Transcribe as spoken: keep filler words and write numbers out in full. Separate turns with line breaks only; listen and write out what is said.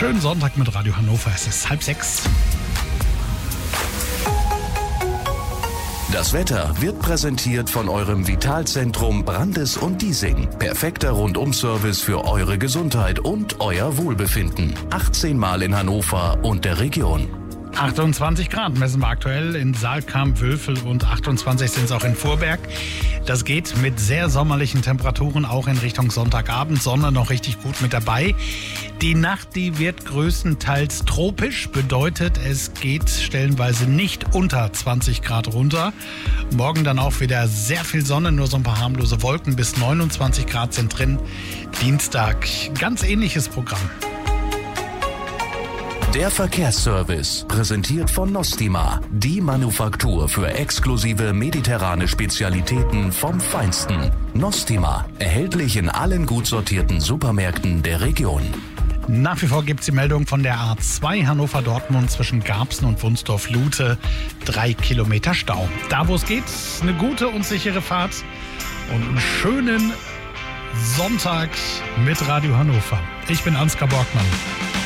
Schönen Sonntag mit Radio Hannover. Es ist halb sechs.
Das Wetter wird präsentiert von eurem Vitalzentrum Brandes und Diesing. Perfekter Rundum-Service für eure Gesundheit und euer Wohlbefinden. achtzehn Mal in Hannover und der Region.
achtundzwanzig Grad messen wir aktuell in Saalkamp, Wülfel und achtundzwanzig sind es auch in Vorberg. Das geht mit sehr sommerlichen Temperaturen auch in Richtung Sonntagabend. Sonne noch richtig gut mit dabei. Die Nacht, die wird größtenteils tropisch, bedeutet, es geht stellenweise nicht unter zwanzig Grad runter. Morgen dann auch wieder sehr viel Sonne, nur so ein paar harmlose Wolken, bis neunundzwanzig Grad sind drin. Dienstag, ganz ähnliches Programm.
Der Verkehrsservice, präsentiert von Nostima, die Manufaktur für exklusive mediterrane Spezialitäten vom Feinsten. Nostima, erhältlich in allen gut sortierten Supermärkten der Region.
Nach wie vor gibt es die Meldung von der A zwei Hannover-Dortmund zwischen Garbsen und Wunsdorf-Lute. Drei Kilometer Stau. Da, wo es geht, eine gute und sichere Fahrt und einen schönen Sonntag mit Radio Hannover. Ich bin Ansgar Borgmann.